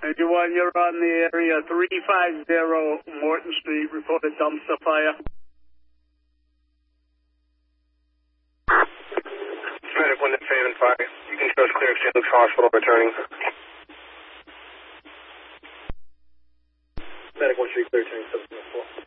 91, you're on the area 350 Morton Street, reported dumpster fire. Medic 1 to Faven 5. You can show us clear St. Luke's Hospital returning. Medic 1 Street, clear returning 774.